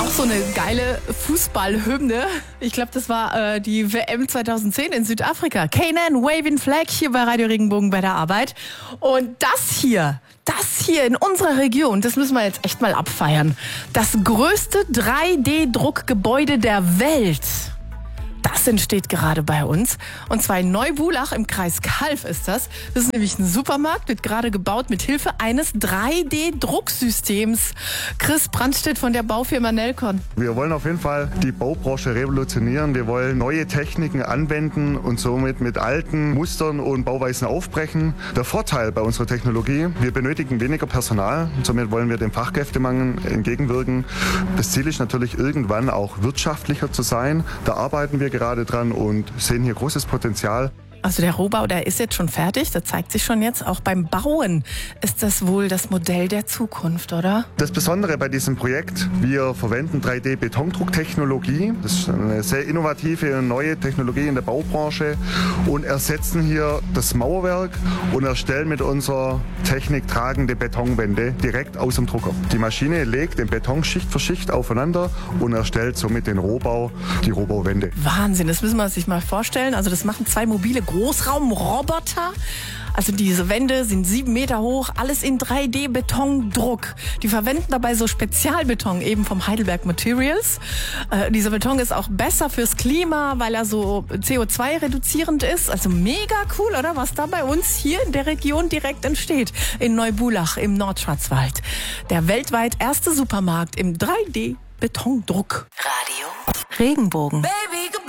Auch so eine geile Fußballhymne. Ich glaube, das war die WM 2010 in Südafrika. K&N, Waving Flag hier bei Radio Regenbogen bei der Arbeit. Und das hier in unserer Region, das müssen wir jetzt echt mal abfeiern. Das größte 3D-Druckgebäude der Welt. Das entsteht gerade bei uns. Und zwar in Neubulach im Kreis Calw ist das. Das ist nämlich ein Supermarkt, wird gerade gebaut mit Hilfe eines 3D-Drucksystems. Chris Brandstedt von der Baufirma Nelcon. Wir wollen auf jeden Fall die Baubranche revolutionieren. Wir wollen neue Techniken anwenden und somit mit alten Mustern und Bauweisen aufbrechen. Der Vorteil bei unserer Technologie, wir benötigen weniger Personal. Somit wollen wir dem Fachkräftemangel entgegenwirken. Das Ziel ist natürlich irgendwann auch wirtschaftlicher zu sein. Da arbeiten wir gerade dran und sehen hier großes Potenzial. Also der Rohbau, der ist jetzt schon fertig, das zeigt sich schon jetzt. Auch beim Bauen ist das wohl das Modell der Zukunft, oder? Das Besondere bei diesem Projekt, wir verwenden 3D-Betondrucktechnologie. Das ist eine sehr innovative, neue Technologie in der Baubranche und ersetzen hier das Mauerwerk und erstellen mit unserer Technik tragende Betonwände direkt aus dem Drucker. Die Maschine legt den Beton Schicht für Schicht aufeinander und erstellt somit den Rohbau, die Rohbauwände. Wahnsinn, das müssen wir sich mal vorstellen. Also das machen zwei mobile Großraumroboter. Also diese Wände sind 7 Meter hoch, alles in 3D-Betondruck. Die verwenden dabei so Spezialbeton eben vom Heidelberg Materials. Dieser Beton ist auch besser fürs Klima, weil er so CO2-reduzierend ist. Also mega cool, oder? Was da bei uns hier in der Region direkt entsteht. In Neubulach im Nordschwarzwald. Der weltweit erste Supermarkt im 3D-Betondruck. Radio Regenbogen. Baby